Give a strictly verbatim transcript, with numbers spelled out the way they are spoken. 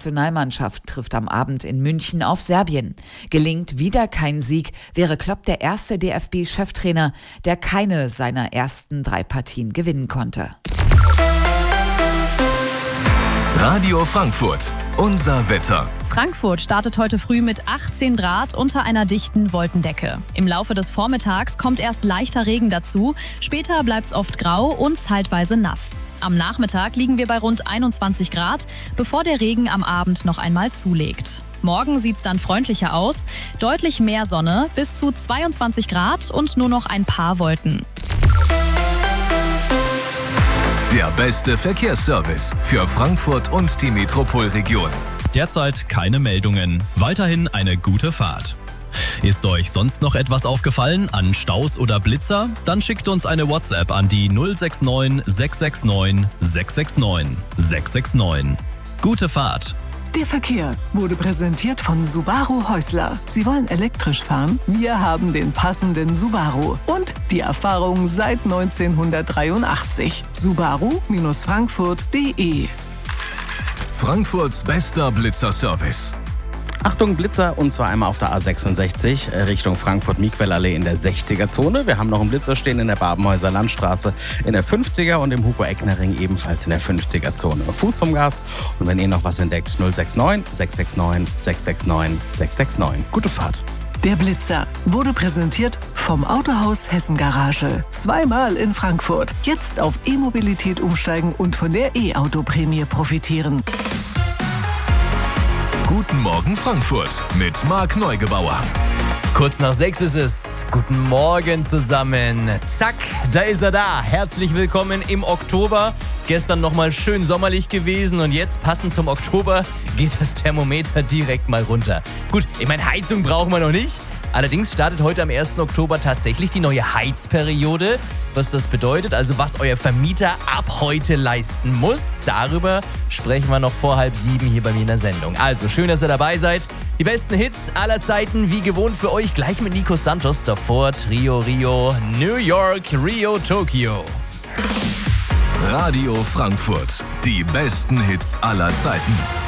Nationalmannschaft trifft am Abend in München auf Serbien. Gelingt wieder kein Sieg, wäre Klopp der erste D F B-Cheftrainer, der keine seiner ersten drei Partien gewinnen konnte. Radio Frankfurt, unser Wetter. Frankfurt startet heute früh mit achtzehn Grad unter einer dichten Wolkendecke. Im Laufe des Vormittags kommt erst leichter Regen dazu, später bleibt es oft grau und zeitweise nass. Am Nachmittag liegen wir bei rund einundzwanzig Grad, bevor der Regen am Abend noch einmal zulegt. Morgen sieht es dann freundlicher aus, deutlich mehr Sonne, bis zu zweiundzwanzig Grad und nur noch ein paar Wolken. Der beste Verkehrsservice für Frankfurt und die Metropolregion. Derzeit keine Meldungen. Weiterhin eine gute Fahrt. Ist euch sonst noch etwas aufgefallen an Staus oder Blitzer? Dann schickt uns eine WhatsApp an die null sechs neun sechs sechs neun sechs sechs neun sechs sechs neun. Gute Fahrt! Der Verkehr wurde präsentiert von Subaru Häusler. Sie wollen elektrisch fahren? Wir haben den passenden Subaru. Und die Erfahrung seit neunzehnhundertdreiundachtzig. Subaru Frankfurt punkt de. Frankfurts bester Blitzer-Service. Achtung, Blitzer, und zwar einmal auf der A sechsundsechzig Richtung Frankfurt-Miquellallee in der sechziger-Zone. Wir haben noch einen Blitzer stehen in der Babenhäuser Landstraße in der fünfziger und im Hugo-Eckner-Ring ebenfalls in der fünfziger-Zone. Fuß vom Gas, und wenn ihr noch was entdeckt, null sechs neun sechs sechs neun sechs sechs neun sechs sechs neun. Gute Fahrt. Der Blitzer wurde präsentiert vom Autohaus Hessen Garage. Zweimal in Frankfurt. Jetzt auf E-Mobilität umsteigen und von der E-Auto-Prämie profitieren. Guten Morgen Frankfurt mit Marc Neugebauer. Kurz nach sechs ist es. Guten Morgen zusammen. Zack, da ist er da. Herzlich willkommen im Oktober. Gestern nochmal schön sommerlich gewesen und jetzt, passend zum Oktober, geht das Thermometer direkt mal runter. Gut, ich meine, Heizung brauchen wir noch nicht. Allerdings startet heute am ersten Oktober tatsächlich die neue Heizperiode. Was das bedeutet, also was euer Vermieter ab heute leisten muss, darüber sprechen wir noch vor halb sieben hier bei mir in der Sendung. Also schön, dass ihr dabei seid. Die besten Hits aller Zeiten, wie gewohnt für euch, gleich mit Nico Santos. Davor Trio Rio, New York, Rio, Tokio. Radio Frankfurt, die besten Hits aller Zeiten.